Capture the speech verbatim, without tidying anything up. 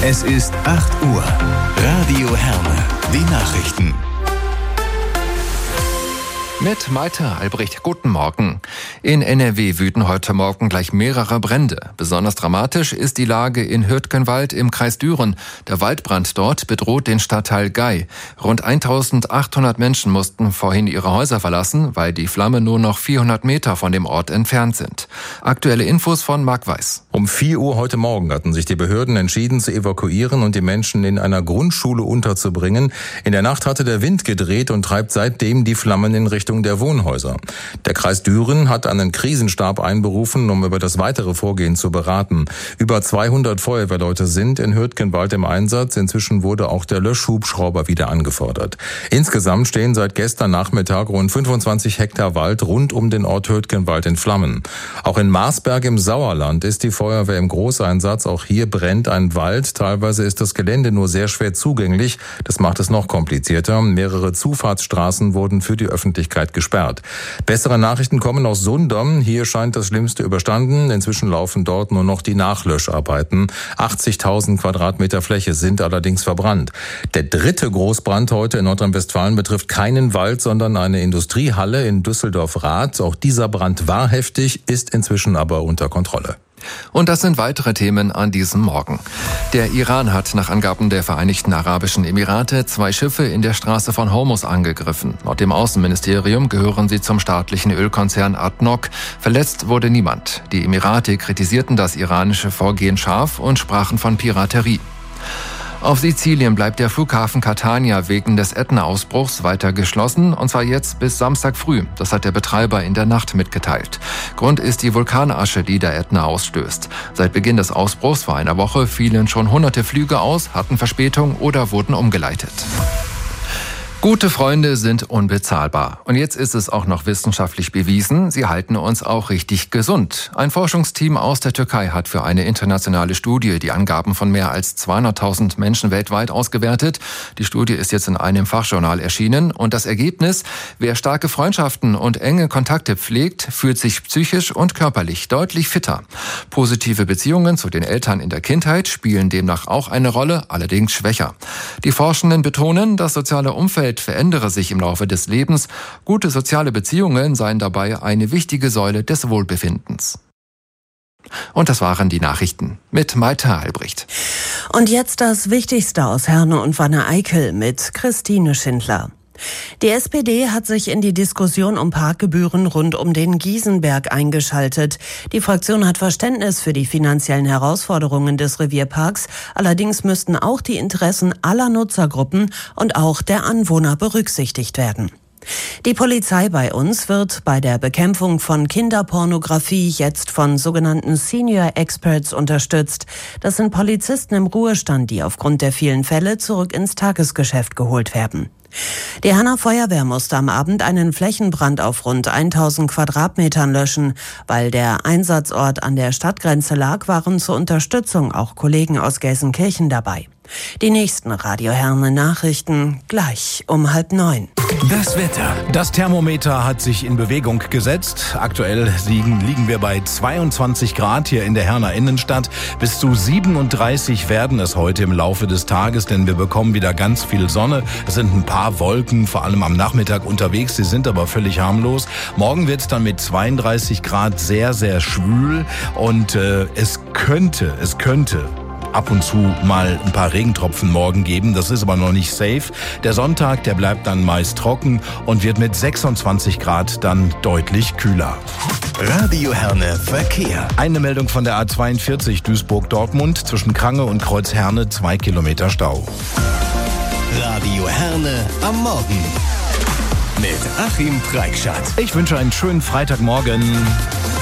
Es ist acht Uhr. Radio Herne. Die Nachrichten. Mit Malte Albrecht, guten Morgen. In N R W wüten heute Morgen gleich mehrere Brände. Besonders dramatisch ist die Lage in Hürtgenwald im Kreis Düren. Der Waldbrand dort bedroht den Stadtteil Gei. Rund eintausendachthundert Menschen mussten vorhin ihre Häuser verlassen, weil die Flammen nur noch vierhundert Meter von dem Ort entfernt sind. Aktuelle Infos von Marc Weiß. Um vier Uhr heute Morgen hatten sich die Behörden entschieden zu evakuieren und die Menschen in einer Grundschule unterzubringen. In der Nacht hatte der Wind gedreht und treibt seitdem die Flammen in Richtung der Wohnhäuser. Der Kreis Düren hat einen Krisenstab einberufen, um über das weitere Vorgehen zu beraten. Über zweihundert Feuerwehrleute sind in Hürtgenwald im Einsatz. Inzwischen wurde auch der Löschhubschrauber wieder angefordert. Insgesamt stehen seit gestern Nachmittag rund fünfundzwanzig Hektar Wald rund um den Ort Hürtgenwald in Flammen. Auch in Marsberg im Sauerland ist die Feuerwehr im Großeinsatz. Auch hier brennt ein Wald. Teilweise ist das Gelände nur sehr schwer zugänglich. Das macht es noch komplizierter. Mehrere Zufahrtsstraßen wurden für die Öffentlichkeit gesperrt. Bessere Nachrichten kommen aus Sundern. Hier scheint das Schlimmste überstanden. Inzwischen laufen dort nur noch die Nachlöscharbeiten. achtzigtausend Quadratmeter Fläche sind allerdings verbrannt. Der dritte Großbrand heute in Nordrhein-Westfalen betrifft keinen Wald, sondern eine Industriehalle in Düsseldorf-Rath. Auch dieser Brand war heftig, ist inzwischen aber unter Kontrolle. Und das sind weitere Themen an diesem Morgen. Der Iran hat nach Angaben der Vereinigten Arabischen Emirate zwei Schiffe in der Straße von Hormuz angegriffen. Laut dem Außenministerium gehören sie zum staatlichen Ölkonzern A D N O C. Verletzt wurde niemand. Die Emirate kritisierten das iranische Vorgehen scharf und sprachen von Piraterie. Auf Sizilien bleibt der Flughafen Catania wegen des Ätna-Ausbruchs weiter geschlossen, und zwar jetzt bis Samstag früh. Das hat der Betreiber in der Nacht mitgeteilt. Grund ist die Vulkanasche, die der Ätna ausstößt. Seit Beginn des Ausbruchs vor einer Woche fielen schon hunderte Flüge aus, hatten Verspätung oder wurden umgeleitet. Gute Freunde sind unbezahlbar. Und jetzt ist es auch noch wissenschaftlich bewiesen, sie halten uns auch richtig gesund. Ein Forschungsteam aus der Türkei hat für eine internationale Studie die Angaben von mehr als zweihunderttausend Menschen weltweit ausgewertet. Die Studie ist jetzt in einem Fachjournal erschienen. Und das Ergebnis: Wer starke Freundschaften und enge Kontakte pflegt, fühlt sich psychisch und körperlich deutlich fitter. Positive Beziehungen zu den Eltern in der Kindheit spielen demnach auch eine Rolle, allerdings schwächer. Die Forschenden betonen, das soziale Umfeld verändere sich im Laufe des Lebens. Gute soziale Beziehungen seien dabei eine wichtige Säule des Wohlbefindens. Und das waren die Nachrichten mit Malte Albrecht. Und jetzt das Wichtigste aus Herne und Wanne-Eickel mit Christine Schindler. Die S P D hat sich in die Diskussion um Parkgebühren rund um den Giesenberg eingeschaltet. Die Fraktion hat Verständnis für die finanziellen Herausforderungen des Revierparks. Allerdings müssten auch die Interessen aller Nutzergruppen und auch der Anwohner berücksichtigt werden. Die Polizei bei uns wird bei der Bekämpfung von Kinderpornografie jetzt von sogenannten Senior Experts unterstützt. Das sind Polizisten im Ruhestand, die aufgrund der vielen Fälle zurück ins Tagesgeschäft geholt werden. Die Herner Feuerwehr musste am Abend einen Flächenbrand auf rund tausend Quadratmetern löschen. Weil der Einsatzort an der Stadtgrenze lag, waren zur Unterstützung auch Kollegen aus Gelsenkirchen dabei. Die nächsten Radio Herne Nachrichten gleich um halb neun. Das Wetter. Das Thermometer hat sich in Bewegung gesetzt. Aktuell liegen, liegen wir bei zweiundzwanzig Grad hier in der Herner Innenstadt. Bis zu siebenunddreißig werden es heute im Laufe des Tages, denn wir bekommen wieder ganz viel Sonne. Es sind ein paar Wolken, vor allem am Nachmittag unterwegs. Sie sind aber völlig harmlos. Morgen wird es dann mit zweiunddreißig Grad sehr, sehr schwül und äh, es könnte, es könnte ab und zu mal ein paar Regentropfen morgen geben. Das ist aber noch nicht safe. Der Sonntag, der bleibt dann meist trocken und wird mit sechsundzwanzig Grad dann deutlich kühler. Radio Herne Verkehr. Eine Meldung von der A zweiundvierzig Duisburg-Dortmund zwischen Krange und Kreuz Herne, zwei Kilometer Stau. Radio Herne am Morgen mit Achim Preikschat. Ich wünsche einen schönen Freitagmorgen.